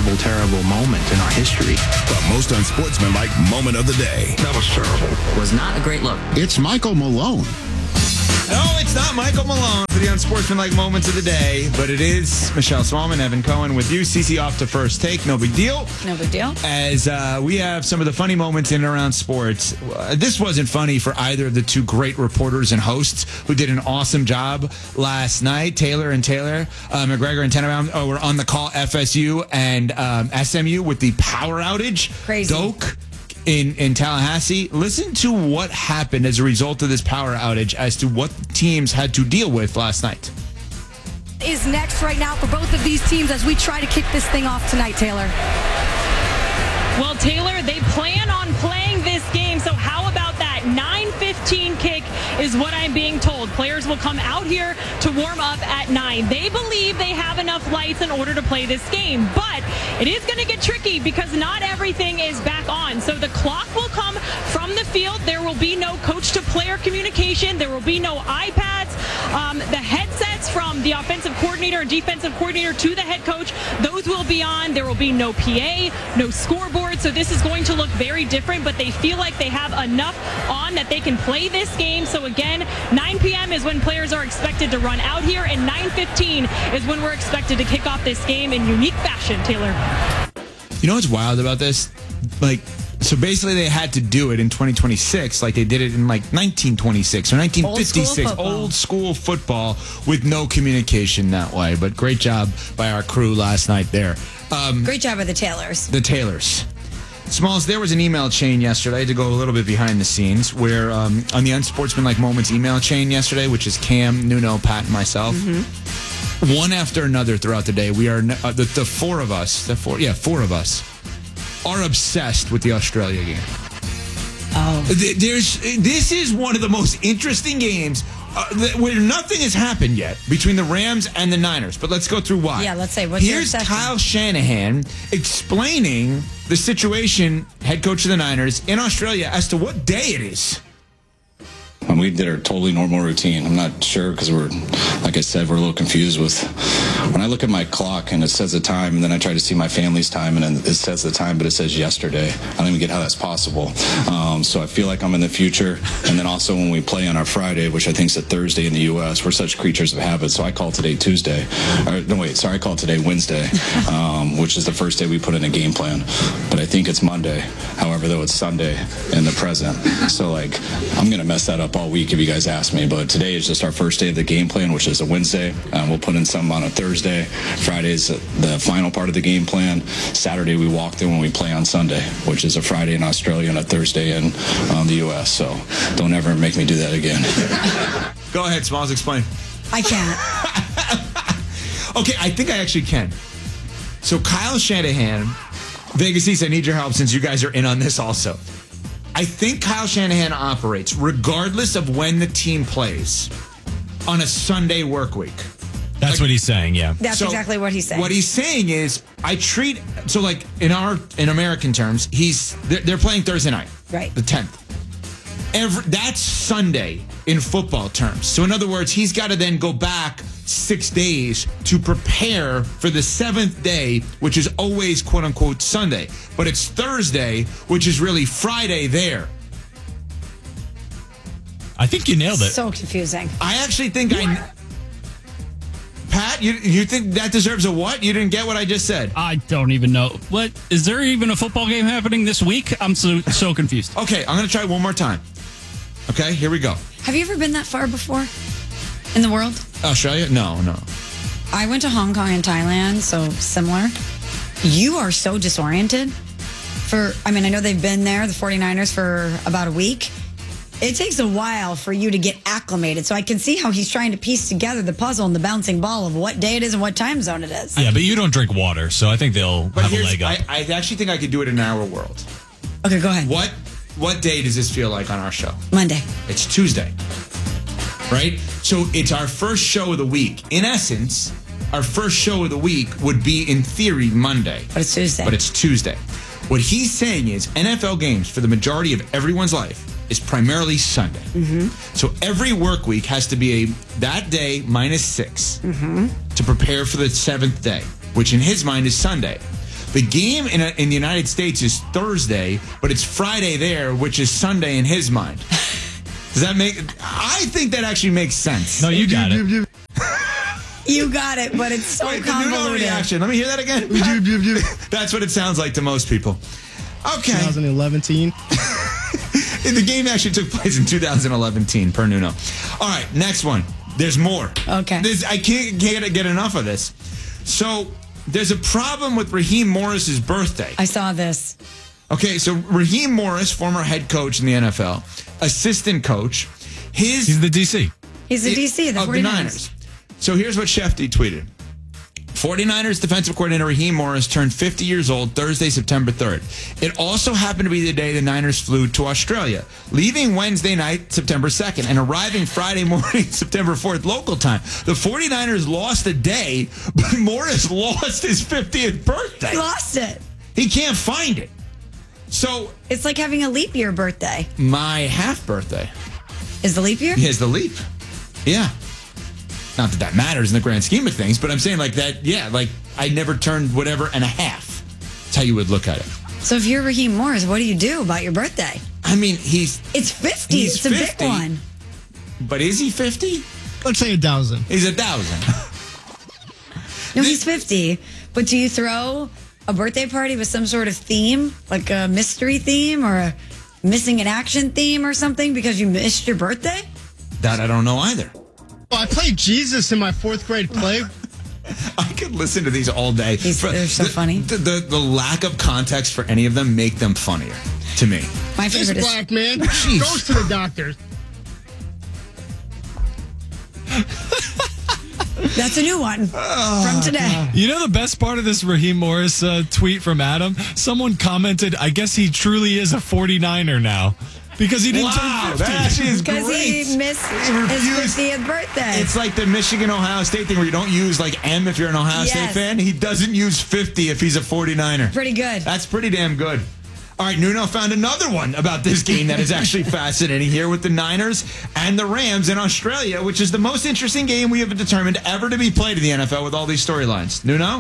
terrible, terrible moment in our history. The most unsportsmanlike moment of the day. That was terrible. Was not a great look. It's Michael Malone. No, it's not Michael Malone for the unsportsmanlike moments of the day, but it is Michelle Smallman, Evan Cohen with you. Cece off to first take. No big deal. No big deal. As we have some of the funny moments in and around sports. This wasn't funny for either of the two great reporters and hosts who did an awesome job last night. Taylor McGregor and Tenenbaum were on the call, FSU and SMU, with the power outage. Crazy. Doak in Tallahassee. Listen to what happened as a result of this power outage as to what teams had to deal with last night. Is next right now for both of these teams as we try to kick this thing off tonight, Taylor. Well, Taylor, they plan on playing this game, so how about that 9:15 kick is what I'm being told. Players will come out here to warm up at 9. They believe they have enough lights in order to play this game, but it is going to get tricky because not everything is back on. So the clock will come from the field. There will be no coach-to-player communication. There will be no iPads. The headsets from the offensive coordinator and defensive coordinator to the head coach, those will be on. There will be no PA, no scoreboard. So this is going to look very different, but they feel like they have enough on that they can play this game. So again, 9 p.m. is when players are expected to run out here, and 9:15 is when we're expected to kick off this game in unique fashion, Taylor. You know what's wild about this? So basically they had to do it in 2026 like they did it in 1926 or 1956. Old school football with no communication that way. But great job by our crew last night there. Great job by the Taylors. The Taylors. Smalls, there was an email chain yesterday, to go a little bit behind the scenes, where on the Unsportsmanlike Moments email chain yesterday, which is Cam, Nuno, Pat, and myself, one after another throughout the day, we are, the four of us are obsessed with the Australia game. Oh. This is one of the most interesting games where nothing has happened yet between the Rams and the Niners. But let's go through why. Yeah, let's say, what's your Here's obsession? Kyle Shanahan explaining the situation, head coach of the Niners, in Australia as to what day it is. We did our totally normal routine. I'm not sure because like I said, we're a little confused with when I look at my clock and it says the time, and then I try to see my family's time and then it says the time, but it says yesterday. I don't even get how that's possible. So I feel like I'm in the future. And then also when we play on our Friday, which I think is a Thursday in the U.S., we're such creatures of habit. So I call today Tuesday. I call today Wednesday, which is the first day we put in a game plan. But I think it's Monday. However, though, it's Sunday in the present. So I'm going to mess that up all week if you guys ask me, but today is just our first day of the game plan, which is a Wednesday. We'll put in some on a Thursday. Friday is the final part of the game plan. Saturday we walk through when we play on Sunday, which is a Friday in Australia and a Thursday in the U.S. So don't ever make me do that again. Go ahead, Smalls, explain. I can't. Okay, I think I actually can. So Kyle Shanahan, Vegas East, I need your help since you guys are in on this also. I think Kyle Shanahan operates, regardless of when the team plays, on a Sunday work week. That's what he's saying, yeah. That's exactly what he's saying. What he's saying is, in American terms, they're playing Thursday night, right? The 10th. That's Sunday in football terms. So in other words, he's got to then go back 6 days to prepare for the 7th day, which is always quote unquote Sunday. But it's Thursday, which is really Friday there. I think you nailed it. So confusing. I actually think Pat, you think that deserves a what? You didn't get what I just said. I don't even know. What? Is there even a football game happening this week? I'm so confused. Okay, I'm going to try one more time. Okay, here we go. Have you ever been that far before in the world? Australia? No. I went to Hong Kong and Thailand, so similar. You are so disoriented. I know they've been there, the 49ers, for about a week. It takes a while for you to get acclimated. So I can see how he's trying to piece together the puzzle and the bouncing ball of what day it is and what time zone it is. Yeah, but you don't drink water, so I think they'll have a leg up. I actually think I could do it in our world. Okay, go ahead. What day does this feel like on our show? Monday. It's Tuesday. Right? So it's our first show of the week. In essence, our first show of the week would be, in theory, Monday. But it's Tuesday. What he's saying is NFL games, for the majority of everyone's life, is primarily Sunday. Mm-hmm. So every work week has to be that day minus 6 to prepare for the 7th day, which in his mind is Sunday. The game in the United States is Thursday, but it's Friday there, which is Sunday in his mind. Does that make... I think that actually makes sense. No, you got it. You got it, but it's so convoluted. Reaction. Let me hear that again. That's what it sounds like to most people. Okay. 2011. The game actually took place in 2011 per Nuno. All right, next one. There's more. Okay. I can't get enough of this. So there's a problem with Raheem Morris's birthday. I saw this. Okay, so Raheem Morris, former head coach in the NFL, assistant coach. He's the DC. He's the DC, the 49ers. The Niners. So here's what Shefty tweeted. 49ers defensive coordinator Raheem Morris turned 50 years old Thursday, September 3rd. It also happened to be the day the Niners flew to Australia, leaving Wednesday night, September 2nd, and arriving Friday morning, September 4th, local time. The 49ers lost a day, but Morris lost his 50th birthday. He lost it. He can't find it. So it's like having a leap year birthday. My half birthday. Is the leap year? Yeah, it's the leap. Yeah. Not that matters in the grand scheme of things, but I'm saying like that, yeah, like I never turned whatever and a half. That's how you would look at it. So if you're Raheem Morris, what do you do about your birthday? I mean, it's 50. It's 50, a big one. But is he 50? Let's say 1,000. He's 1,000. No, he's 50. But do you throw a birthday party with some sort of theme, like a mystery theme or a missing in action theme or something because you missed your birthday? That I don't know either. Well, I played Jesus in my 4th grade play. I could listen to these all day. They're so funny. The lack of context for any of them make them funnier to me. My favorite this black man goes to the doctor. That's a new one from today. You know the best part of this Raheem Morris tweet from Adam? Someone commented, I guess he truly is a 49er now. Because he didn't turn 50. That actually is great. Because he missed his 50th birthday. It's like the Michigan-Ohio State thing where you don't use like M if you're an Ohio State fan. He doesn't use 50 if he's a 49er. Pretty good. That's pretty damn good. All right, Nuno found another one about this game that is actually fascinating here with the Niners and the Rams in Australia, which is the most interesting game we have determined ever to be played in the NFL with all these storylines. Nuno?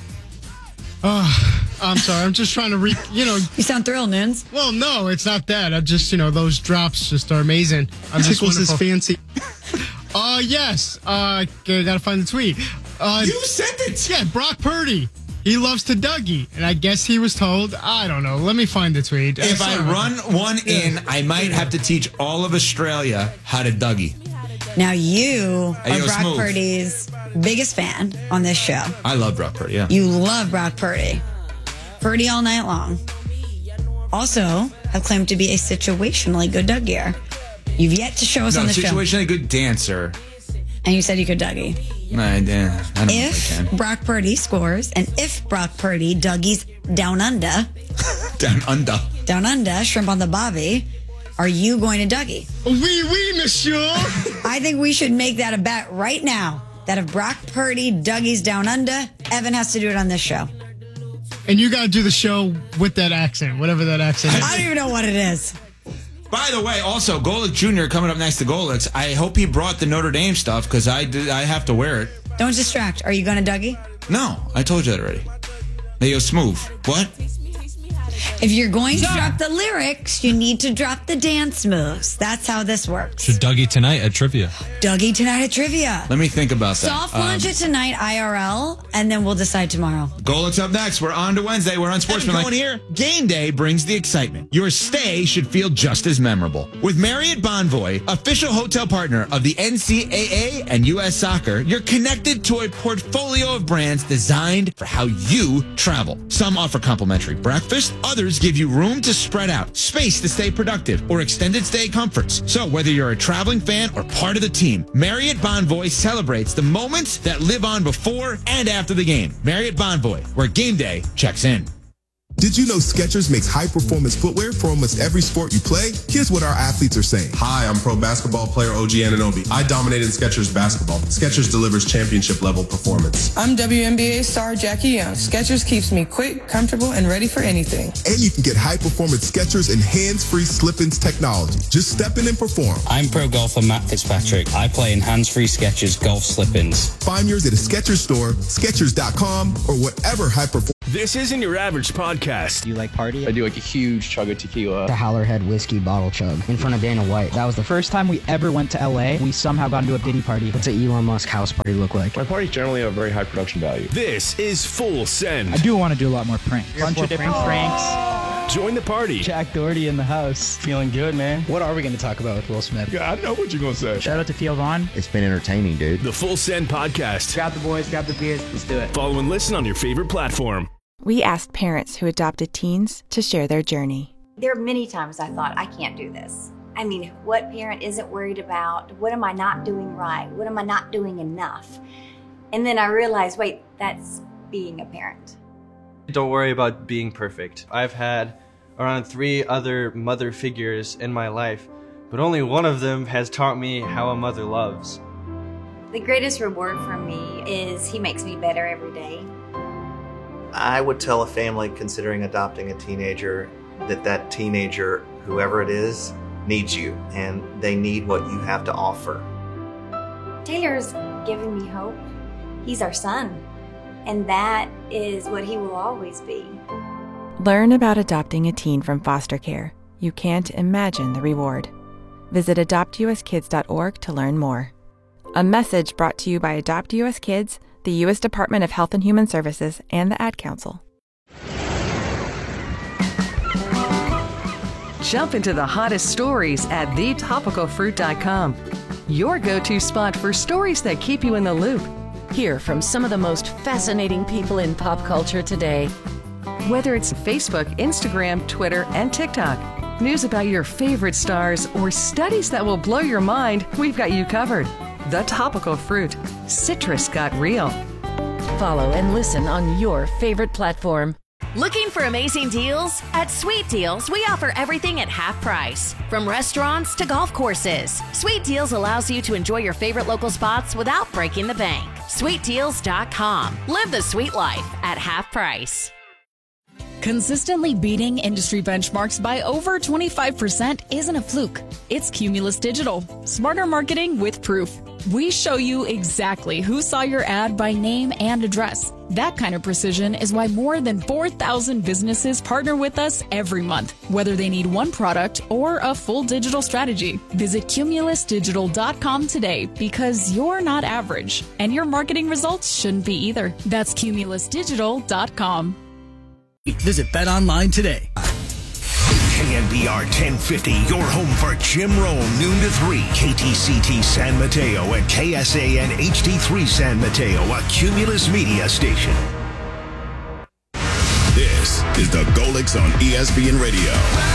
I'm sorry. I'm just trying to You sound thrilled, Nunes. Well, no, it's not that. I just, those drops just are amazing. I'm just Tickles his fancy. Yes. Gotta find the tweet. You sent it. Yeah, Brock Purdy. He loves to Dougie. And I guess he was told, I don't know. Let me find the tweet. If I run one in, I might have to teach all of Australia how to Dougie. Now you are Brock Purdy's biggest fan on this show. I love Brock Purdy, yeah. You love Brock Purdy. Purdy all night long. Also, have claimed to be a situationally good Dougier. You've yet to show us on the show. Situationally good dancer. And you said you could Dougie. I don't know if I can. Brock Purdy scores, and if Brock Purdy Dougie's down under. Down under, shrimp on the bobby. Are you going to Dougie? Oui, monsieur. I think we should make that a bet right now. That if Brock Purdy Dougie's down under, Evan has to do it on this show. And you got to do the show with that accent, whatever that accent is. I don't even know what it is. By the way, also, Golick Jr. coming up next to Golicks. I hope he brought the Notre Dame stuff because I have to wear it. Don't distract. Are you going to Dougie? No, I told you that already. They go smooth. What? If you're going to drop the lyrics, you need to drop the dance moves. That's how this works. Should Dougie tonight at trivia. Dougie tonight at trivia. Let me think about that. Soft launch it tonight, IRL, and then we'll decide tomorrow. Golicks up next. We're on to Wednesday. We're on Sportsmanlike. Going here. Game day brings the excitement. Your stay should feel just as memorable. With Marriott Bonvoy, official hotel partner of the NCAA and U.S. Soccer, you're connected to a portfolio of brands designed for how you travel. Some offer complimentary breakfast. Others give you room to spread out, space to stay productive, or extended stay comforts. So whether you're a traveling fan or part of the team, Marriott Bonvoy celebrates the moments that live on before and after the game. Marriott Bonvoy, where game day checks in. Did you know Skechers makes high-performance footwear for almost every sport you play? Here's what our athletes are saying. Hi, I'm pro basketball player OG Anunoby. I dominated Skechers basketball. Skechers delivers championship-level performance. I'm WNBA star Jackie Young. Skechers keeps me quick, comfortable, and ready for anything. And you can get high-performance Skechers and hands-free slip-ins technology. Just step in and perform. I'm pro golfer Matt Fitzpatrick. I play in hands-free Skechers golf slip-ins. Find yours at a Skechers store, Skechers.com, or whatever high-performance. This isn't your average podcast. Do you like party? I do like a huge chug of tequila. The Howlerhead whiskey bottle chug in front of Dana White. That was the first time we ever went to LA. We somehow got into a Diddy party. What's an Elon Musk house party look like? My parties generally have very high production value. This is Full Send. I do want to do a lot more pranks. Bunch of different pranks. Join the party. Jack Doherty in the house. Feeling good, man. What are we going to talk about with Will Smith? Yeah, I know what you're going to say. Shout out to Theo Vaughn. It's been entertaining, dude. The Full Send podcast. Grab the boys, grab the beers. Let's do it. Follow and listen on your favorite platform. We asked parents who adopted teens to share their journey. There are many times I thought, I can't do this. I mean, what parent isn't worried about? What am I not doing right? What am I not doing enough? And then I realized, wait, that's being a parent. Don't worry about being perfect. I've had around 3 other mother figures in my life, but only one of them has taught me how a mother loves. The greatest reward for me is he makes me better every day. I would tell a family considering adopting a teenager that teenager, whoever it is, needs you, and they need what you have to offer. Taylor's given me hope. He's our son, and that is what he will always be. Learn about adopting a teen from foster care. You can't imagine the reward. Visit adoptuskids.org to learn more. A message brought to you by Adopt US Kids, the U.S. Department of Health and Human Services, and the Ad Council. Jump into the hottest stories at thetopicalfruit.com. Your go-to spot for stories that keep you in the loop. Hear from some of the most fascinating people in pop culture today. Whether it's Facebook, Instagram, Twitter, and TikTok, news about your favorite stars, or studies that will blow your mind, we've got you covered. The Topical Fruit. Citrus got real. Follow and listen on your favorite platform. Looking for amazing deals? At Sweet Deals, we offer everything at half price. From restaurants to golf courses, Sweet Deals allows you to enjoy your favorite local spots without breaking the bank. SweetDeals.com. Live the sweet life at half price. Consistently beating industry benchmarks by over 25% isn't a fluke. It's Cumulus Digital. Smarter marketing with proof. We show you exactly who saw your ad by name and address. That kind of precision is why more than 4,000 businesses partner with us every month, whether they need one product or a full digital strategy. Visit cumulusdigital.com today because you're not average, and your marketing results shouldn't be either. That's cumulusdigital.com. Visit BetOnline today. KNBR 1050, your home for Jim Rome, noon to 3. KTCT San Mateo and KSAN HD3 San Mateo, a Cumulus media station. This is the Golix on ESPN Radio.